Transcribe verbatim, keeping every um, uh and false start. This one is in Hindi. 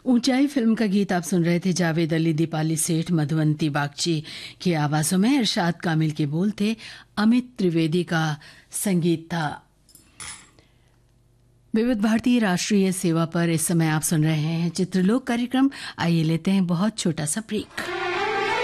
ऊंचाई फिल्म का गीत आप सुन रहे थे। जावेद अली, दीपाली सेठ, मधुवंती बागची की आवाजों में। इरशाद कामिल के बोल थे, अमित त्रिवेदी का संगीत था। विविध भारतीय राष्ट्रीय सेवा पर इस समय आप सुन रहे हैं चित्रलोक कार्यक्रम। आइए लेते हैं बहुत छोटा सा ब्रेक।